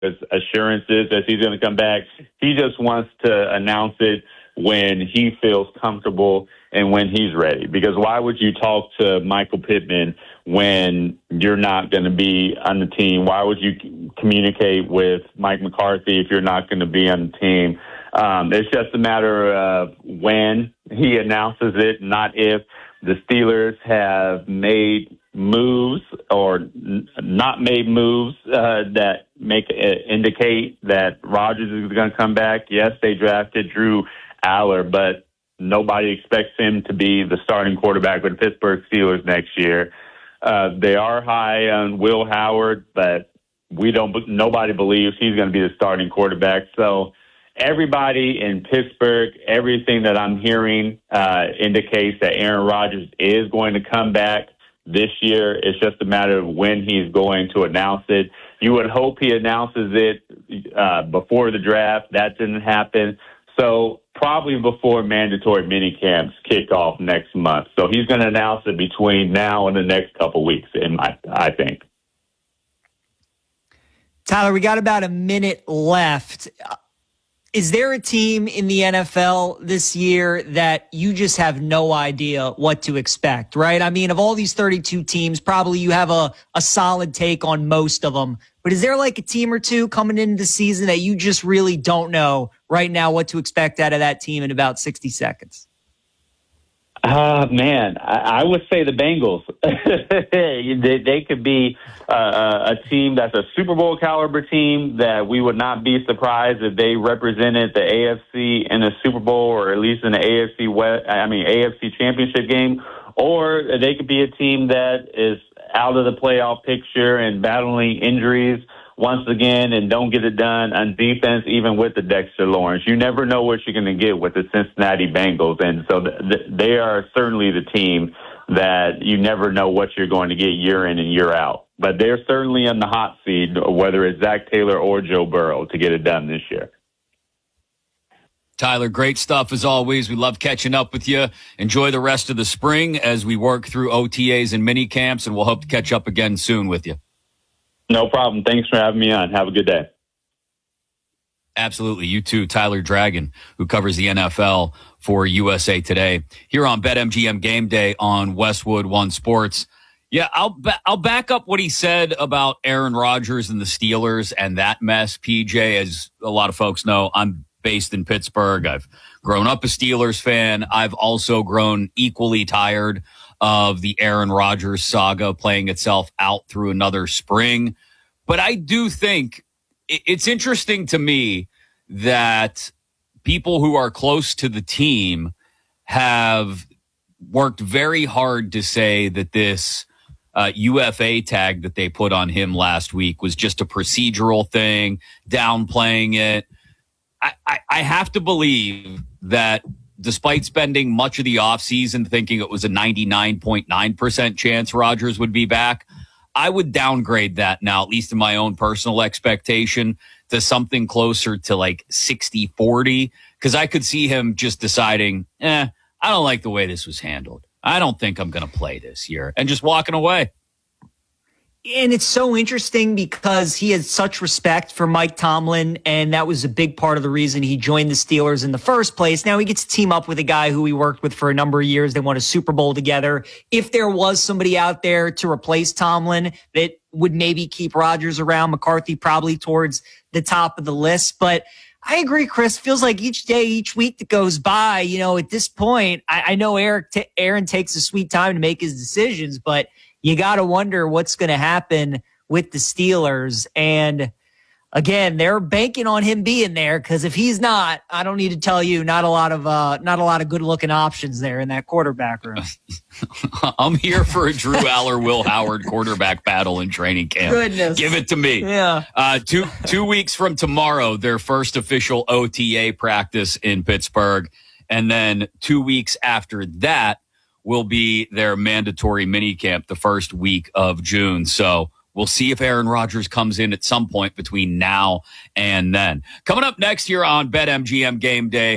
assurances that he's going to come back. He just wants to announce it when he feels comfortable and when he's ready. Because why would you talk to Michael Pittman when you're not going to be on the team? Why would you communicate with Mike McCarthy if you're not going to be on the team? It's just a matter of when he announces it, not if. The Steelers have made moves or not made moves that indicate that Rodgers is going to come back. Yes, they drafted Drew Aller, but nobody expects him to be the starting quarterback with the Pittsburgh Steelers next year. They are high on Will Howard, but nobody believes he's going to be the starting quarterback. So everybody in Pittsburgh, everything that I'm hearing indicates that Aaron Rodgers is going to come back this year. It's just a matter of when he's going to announce it. You would hope he announces it before the draft. That didn't happen. So probably before mandatory minicamps kick off next month. So he's going to announce it between now and the next couple weeks, I think. Tyler, we got about a minute left. Is there a team in the NFL this year that you just have no idea what to expect, right? I mean, of all these 32 teams, probably you have a solid take on most of them. But is there like a team or two coming into the season that you just really don't know right now what to expect out of that team in about 60 seconds? Man, I would say the Bengals. They could be a team that's a Super Bowl caliber team that we would not be surprised if they represented the AFC in a Super Bowl or at least in the AFC Championship game. Or they could be a team that is out of the playoff picture and battling injuries once again and don't get it done on defense, even with the Dexter Lawrence. You never know what you're going to get with the Cincinnati Bengals. And so they are certainly the team that you never know what you're going to get year in and year out. But they're certainly in the hot seat, whether it's Zach Taylor or Joe Burrow, to get it done this year. Tyler, great stuff as always. We love catching up with you. Enjoy the rest of the spring as we work through OTAs and mini camps, and we'll hope to catch up again soon with you. No problem. Thanks for having me on. Have a good day. Absolutely. You too, Tyler Dragon, who covers the NFL for USA Today here on BetMGM Game Day on Westwood One Sports. Yeah, I'll back up what he said about Aaron Rodgers and the Steelers and that mess, PJ. As a lot of folks know, I'm based in Pittsburgh. I've grown up a Steelers fan. I've also grown equally tired of the Aaron Rodgers saga playing itself out through another spring. But I do think it's interesting to me that people who are close to the team have worked very hard to say that this UFA tag that they put on him last week was just a procedural thing, downplaying it. I have to believe that despite spending much of the offseason thinking it was a 99.9% chance Rodgers would be back, I would downgrade that now, at least in my own personal expectation, to something closer to like 60-40, because I could see him just deciding, I don't like the way this was handled. I don't think I'm going to play this year, and just walking away. And it's so interesting because he has such respect for Mike Tomlin, and that was a big part of the reason he joined the Steelers in the first place. Now he gets to team up with a guy who he worked with for a number of years. They won a Super Bowl together. If there was somebody out there to replace Tomlin that would maybe keep Rodgers around, McCarthy probably towards the top of the list. But I agree, Chris. Feels like each day, each week that goes by, at this point, I know Aaron takes a sweet time to make his decisions, but you got to wonder what's going to happen with the Steelers. And again, they're banking on him being there, because if he's not, I don't need to tell you, not a lot of good looking options there in that quarterback room. I'm here for a Drew Aller, Will Howard quarterback battle in training camp. Goodness. Give it to me. Yeah. 2 weeks from tomorrow, their first official OTA practice in Pittsburgh. And then 2 weeks after that will be their mandatory minicamp the first week of June. So we'll see if Aaron Rodgers comes in at some point between now and then. Coming up next year on BetMGM Game Day,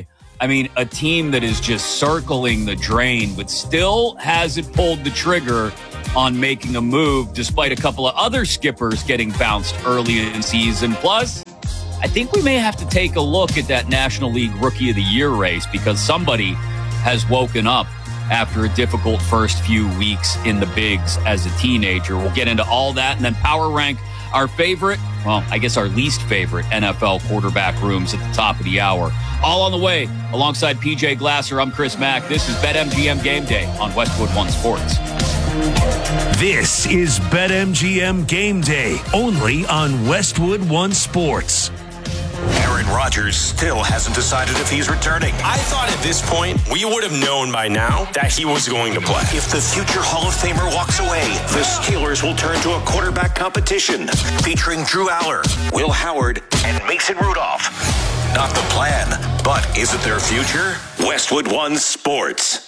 I mean, a team that is just circling the drain, but still hasn't pulled the trigger on making a move, despite a couple of other skippers getting bounced early in the season. Plus, I think we may have to take a look at that National League Rookie of the Year race, because somebody has woken up after a difficult first few weeks in the bigs as a teenager. We'll get into all that and then power rank our favorite, well, I guess our least favorite NFL quarterback rooms at the top of the hour. All on the way. Alongside PJ Glasser, I'm Chris Mack. This is BetMGM Game Day on Westwood One Sports. This is BetMGM Game Day, only on Westwood One Sports. Aaron Rodgers still hasn't decided if he's returning. I thought at this point, we would have known by now that he was going to play. If the future Hall of Famer walks away, the Steelers will turn to a quarterback competition featuring Drew Aller, Will Howard, and Mason Rudolph. Not the plan, but is it their future? Westwood One Sports.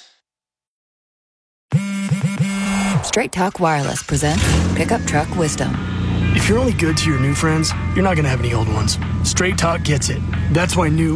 Straight Talk Wireless presents Pickup Truck Wisdom. If you're only good to your new friends, you're not going to have any old ones. Straight Talk gets it. That's why new